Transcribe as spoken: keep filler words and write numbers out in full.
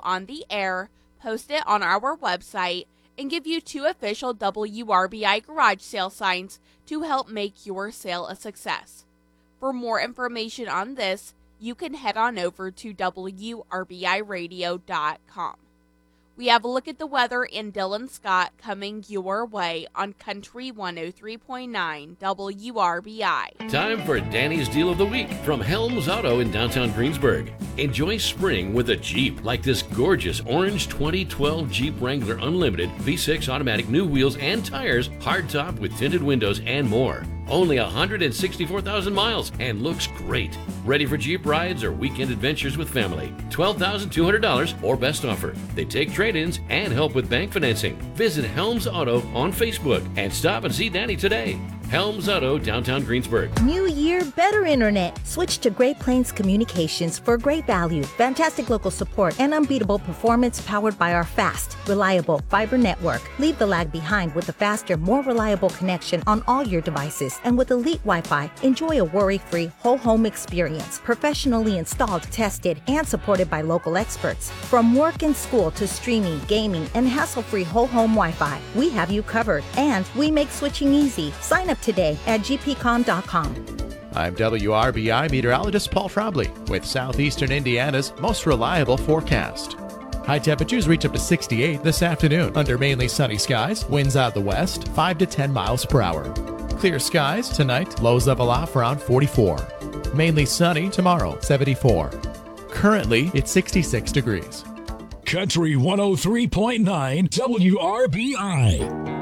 on the air, post it on our website, and give you two official W R B I garage sale signs to help make your sale a success. For more information on this, you can head on over to W R B I radio dot com. We have a look at the weather in Dylan Scott coming your way on Country one oh three point nine W R B I. Time for Danny's Deal of the Week from Helms Auto in downtown Greensburg. Enjoy spring with a Jeep like this gorgeous orange twenty twelve Jeep Wrangler Unlimited V six automatic, new wheels and tires, hardtop with tinted windows and more. Only one hundred sixty-four thousand miles and looks great. Ready for Jeep rides or weekend adventures with family. twelve thousand two hundred dollars or best offer. They take trade-ins and help with bank financing. Visit Helms Auto on Facebook and stop and see Danny today. Helms Auto, downtown Greensburg. New year, better internet. Switch to Great Plains Communications for great value, fantastic local support, and unbeatable performance powered by our fast, reliable fiber network. Leave the lag behind with a faster, more reliable connection on all your devices. And with Elite Wi-Fi, enjoy a worry-free whole home experience. Professionally installed, tested, and supported by local experts. From work and school to streaming, gaming, and hassle-free whole home Wi-Fi, we have you covered. And we make switching easy. Sign up today at G P com dot com. I'm W R B I meteorologist Paul Trombley with southeastern Indiana's most reliable forecast. High temperatures reach up to sixty-eight this afternoon under mainly sunny skies, winds out the west, five to ten miles per hour. Clear skies tonight, lows level off around forty-four. Mainly sunny tomorrow, seventy-four. Currently, it's sixty-six degrees. Country one oh three point nine W R B I.